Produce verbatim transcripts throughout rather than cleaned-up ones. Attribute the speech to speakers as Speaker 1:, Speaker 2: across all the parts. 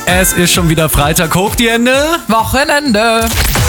Speaker 1: Es ist schon wieder Freitag, hoch die Hände.
Speaker 2: Wochenende.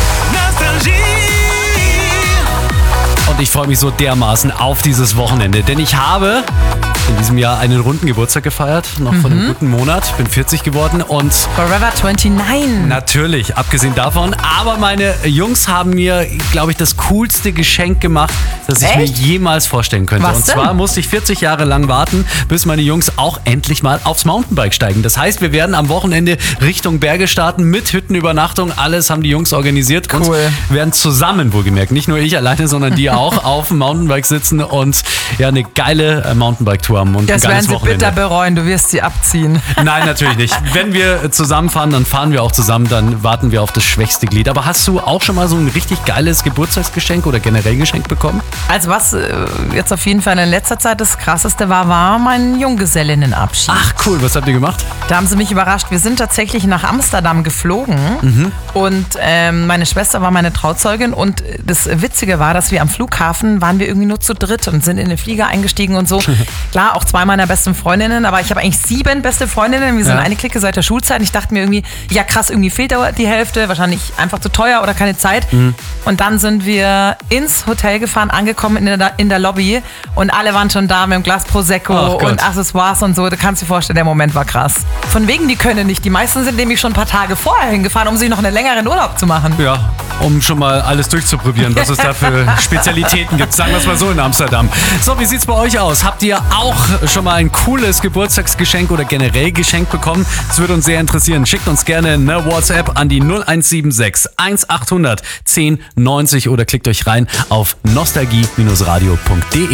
Speaker 1: Und ich freue mich so dermaßen auf dieses Wochenende, denn ich habe in diesem Jahr einen runden Geburtstag gefeiert, noch mhm. vor einem guten Monat. Bin vierzig geworden und
Speaker 2: Forever neunundzwanzig.
Speaker 1: Natürlich, abgesehen davon. Aber meine Jungs haben mir, glaube ich, das coolste Geschenk gemacht, das ich
Speaker 2: Echt?
Speaker 1: mir jemals vorstellen könnte.
Speaker 2: Was
Speaker 1: und
Speaker 2: denn?
Speaker 1: zwar musste ich vierzig Jahre lang warten, bis meine Jungs auch endlich mal aufs Mountainbike steigen. Das heißt, wir werden am Wochenende Richtung Berge starten mit Hüttenübernachtung. Alles haben die Jungs organisiert
Speaker 2: Cool.
Speaker 1: und werden zusammen, wohlgemerkt, nicht nur ich alleine, sondern die auch auf dem Mountainbike sitzen und ja eine geile Mountainbike-Tour haben und
Speaker 2: Das
Speaker 1: ein
Speaker 2: werden
Speaker 1: geiles
Speaker 2: sie
Speaker 1: Wochenende.
Speaker 2: bitter bereuen, du wirst sie abziehen.
Speaker 1: Nein, natürlich nicht. Wenn wir zusammenfahren, dann fahren wir auch zusammen, dann warten wir auf das schwächste Glied. Aber hast du auch schon mal so ein richtig geiles Geburtstagsgeschenk oder generell Geschenk bekommen?
Speaker 2: Also was äh, jetzt auf jeden Fall in letzter Zeit das Krasseste war, war mein Junggesellinnenabschied.
Speaker 1: Ach cool, was habt ihr gemacht?
Speaker 2: Da haben sie mich überrascht. Wir sind tatsächlich nach Amsterdam geflogen mhm. und ähm, meine Schwester war meine Trauzeugin und das Witzige war, dass wir am Flughafen waren wir irgendwie nur zu dritt und sind in den Flieger eingestiegen und so. Klar, auch zwei meiner besten Freundinnen, aber ich habe eigentlich sieben beste Freundinnen. Wir sind
Speaker 1: Ja.
Speaker 2: eine Clique seit der Schulzeit. Ich dachte mir irgendwie, ja krass, irgendwie fehlt da die Hälfte, wahrscheinlich einfach zu teuer oder keine Zeit. Mhm. Und dann sind wir ins Hotel gefahren, angekommen in der, in der Lobby und alle waren schon da mit einem Glas Prosecco
Speaker 1: Ach Gott.
Speaker 2: und Accessoires und so. Du kannst dir vorstellen, der Moment war krass. Von wegen, die können nicht. Die meisten sind nämlich schon ein paar Tage vorher hingefahren, um sich noch einen längeren Urlaub zu machen.
Speaker 1: Ja, um schon mal alles durchzuprobieren, was es da für Spezialitäten gibt. Sagen wir es mal so in Amsterdam. So, wie sieht's bei euch aus? Habt ihr auch schon mal ein cooles Geburtstagsgeschenk oder generell Geschenk bekommen? Das würde uns sehr interessieren. Schickt uns gerne eine WhatsApp an die null eins sieben sechs eins achthundert zehn neunzig oder klickt euch rein auf nostalgie Bindestrich radio punkt de.